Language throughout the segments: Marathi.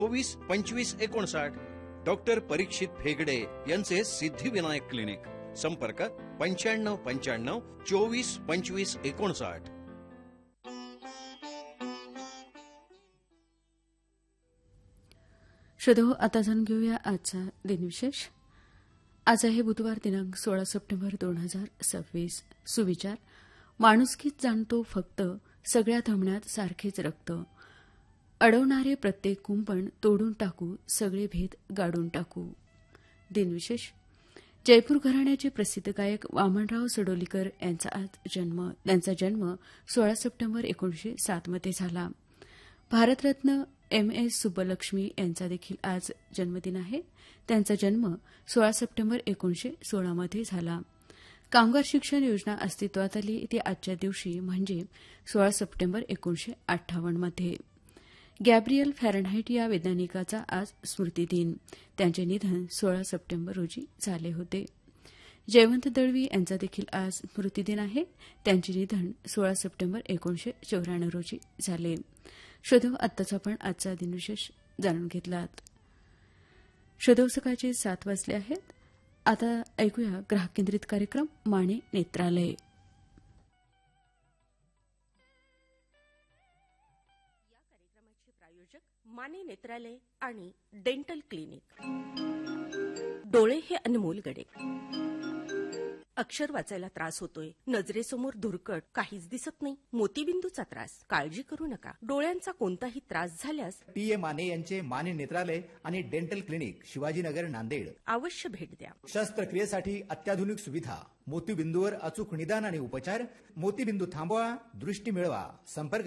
24-25-59. डॉक्टर परीक्षित फेगडे यांचे सिद्धिविनायक क्लिनिक. संपर्क 95-95-24-25-59. श्रोतो, आता जाणून घेऊया आजचा दिनविशेष. आज आहे बुधवार दिनांक 16 सप्टेंबर 2026. सुविचार: माणुसकीत जाणतो फक्त, सगळ्या धमन्यात सारखेच रक्त. अडवणारे प्रत्येक कुंपण तोडून टाकू, सगळे भेद गाडून टाकू. दिनविशेष: जयपूर घराण्याचे प्रसिद्ध गायक वामनराव सडोलीकर यांचा आज जन्म. त्यांचा जन्म 16 सप्टेंबर 1907 मध्ये झाला. भारतरत्न MS सुब्बलक्ष्मी यांचा देखील आज जन्मदिन आहे. त्यांचा जन्म 16 सप्टेंबर 1916 मध्ये झाला. कामगार शिक्षण योजना अस्तित्वात आली ती आजच्या दिवशी म्हणजे 16 सप्टेंबर 1958 मध्ये. गॅब्रियल फॅरनहाइट या वैज्ञानिकाचा आज स्मृतिदिन. त्यांचे निधन 16 सप्टेंबर रोजी झाले होते. जयवंत दळवी यांचा देखील आज स्मृतिदिन आहे. त्यांचे निधन 16 सप्टेंबर 1994 रोजी झाले. श्रोतो, आत्ताच आपण आजचा दिनविशेष जाणून घेतलात. श्रोतो, सकाळचे 7 वाजले आहेत. आता ऐकूया ग्राहक केंद्रित कार्यक्रम माने नेत्रालय. या कार्यक्रमाचे प्रायोजक माने नेत्रालय आणि डेंटल क्लिनिक. डोळे हे अनमोल गडे. अक्षर वाचायला त्रास होतोय, नजरेसमोर धुरकट, काहीच दिसत नाही, मोतीबिंदूचा त्रास. काळजी करू नका. डोळ्यांचा कोणताही त्रास झाल्यास PM माने यांचे माने नेत्रालय आणि डेंटल क्लिनिक, शिवाजीनगर, नांदेड. अवश्य भेट द्या. शस्त्रक्रियेसाठी अत्याधुनिक सुविधा, मोतीबिंदूवर अचूक निदान आणि उपचार. मोतीबिंदू थांबवा, दृष्टी मिळवा. संपर्क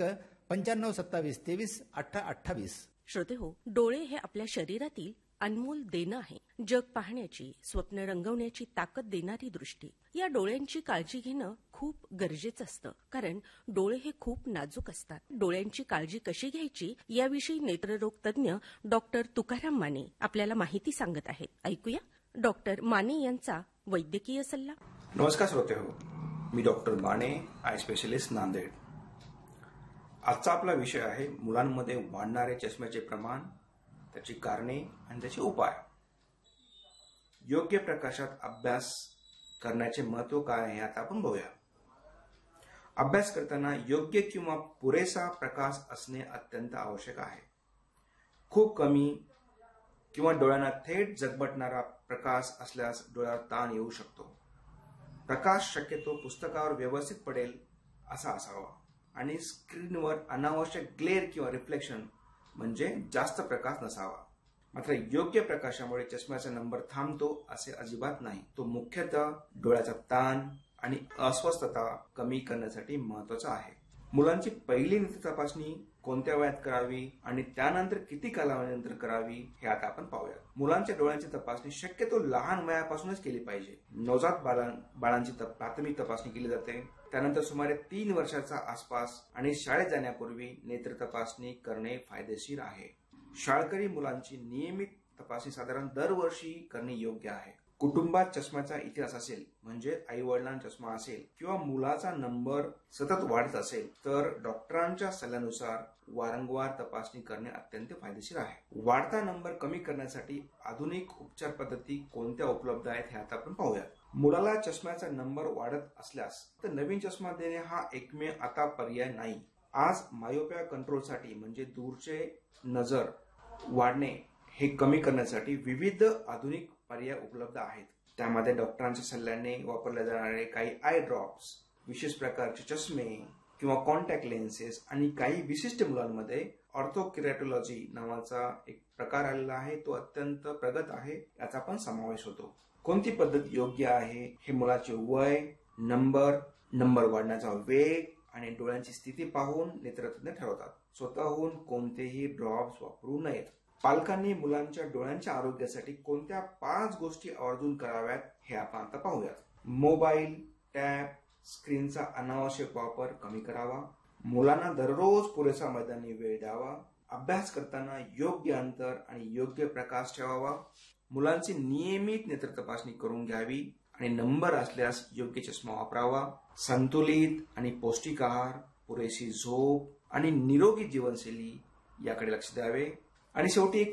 95-27-23-28. श्रोते हो, डोळे हे आपल्या शरीरातील अनमोल देणं आहे. जग पाहण्याची, स्वप्न रंगवण्याची ताकद देणारी दृष्टी. या डोळ्यांची काळजी घेणं खूप गरजेचं असतं, कारण डोळे हे खूप नाजूक असतात. डोळ्यांची काळजी कशी घ्यायची याविषयी नेत्ररोग तज्ज्ञ डॉक्टर तुकाराम माने आपल्याला माहिती सांगत आहेत. ऐकूया डॉक्टर माने यांचा वैद्यकीय सल्ला. नमस्कार श्रोते हो, मी doctor Mane, I specialist, Nanded. आजचा आपला विषय आहे मुलांमध्ये वाढणारे चष्म्याचे प्रमाण, त्याची कारणे आणि त्याचे उपाय. योग्य प्रकाशात अभ्यास करण्याचे महत्व काय आहे आता आपण बघूया. अभ्यास करताना योग्य किंवा पुरेसा प्रकाश असणे अत्यंत आवश्यक आहे. खूप कमी किंवा डोळ्यांना थेट झगमटणारा प्रकाश असल्यास डोळ्यावर ताण येऊ शकतो. प्रकाश शक्यतो पुस्तकावर व्यवस्थित पडेल असा असावा आणि स्क्रीनवर अनावश्यक ग्लेअर किंवा रिफ्लेक्शन म्हणजे जास्त प्रकाश नसावा. मात्र योग्य प्रकाशामुळे चष्म्याचा नंबर थांबतो असे अजिबात नाही. तो मुख्यतः डोळ्याचा ताण आणि अस्वस्थता कमी करण्यासाठी महत्वाचा आहे. मुलांची पहिली नेत्र तपासणी कोणत्या वयात करावी आणि त्यानंतर किती कालावधीनंतर करावी हे आता आपण पाहूया. मुलांच्या डोळ्यांची तपासणी शक्यतो लहान वयापासूनच केली पाहिजे. नवजात बाळांची प्राथमिक तपासणी केली जाते. त्यानंतर सुमारे 3 वर्षाच्या आसपास आणि शाळेत जाण्यापूर्वी नेत्र तपासणी करणे फायदेशीर आहे. शाळकरी मुलांची नियमित तपासणी साधारण दरवर्षी करणे योग्य आहे. कुटुंबात चष्म्याचा इतिहास असेल, म्हणजे आई वडिलांचा चष्मा असेल किंवा मुलाचा नंबर सतत वाढत असेल तर डॉक्टरांच्या सल्ल्यानुसार वारंवार तपासणी करणे अत्यंत फायदेशीर आहे. वाढता नंबर कमी करण्यासाठी आधुनिक उपचार पद्धती कोणत्या उपलब्ध आहेत हे आता आपण पाहूया. मुलाला चष्म्याचा नंबर वाढत असल्यास तर नवीन चष्मा देणे हा एकमेव आता पर्याय नाही. आज मायोपिया कंट्रोलसाठी म्हणजे दूरचे नजर वाढणे हे कमी करण्यासाठी विविध आधुनिक पर्याय उपलब्ध आहेत. त्यामध्ये डॉक्टरांच्या सल्ल्याने वापरले जाणारे काही आय ड्रॉप्स, विशेष प्रकारचे चष्मे किंवा कॉन्टॅक्ट लेन्सेस आणि काही विशिष्ट मुलांमध्ये ऑर्थोकेरॅटोलॉजी नावाचा एक प्रकार आलेला आहे. तो अत्यंत प्रगत आहे, याचा पण समावेश होतो. कोणती पद्धत योग्य आहे हे मुलाचे वय, नंबर वाढण्याचा वेग आणि डोळ्यांची स्थिती पाहून नेत्रतज्ञ ठरवतात. स्वतःहून कोणतेही ड्रॉप्स वापरू नयेत. पालकांनी मुलांच्या डोळ्यांच्या आरोग्यासाठी कोणत्या 5 गोष्टी आवर्जून कराव्यात हे आपण आता पाहूयात. मोबाईल, टॅब, स्क्रीनचा अनावश्यक वापर कमी करावा. मुलांना दररोज पुरेसा मैदानी वेळ द्यावा. अभ्यास करताना योग्य अंतर आणि योग्य प्रकाश ठेवावा. मुलांची नियमित नेत्र तपासणी करून घ्यावी आणि नंबर असल्यास योग्य चष्मा वापरावा. संतुलित आणि पौष्टिक आहार, पुरेशी झोप आणि निरोगी जीवनशैली याकडे लक्ष द्यावे. आणि शेवटी एक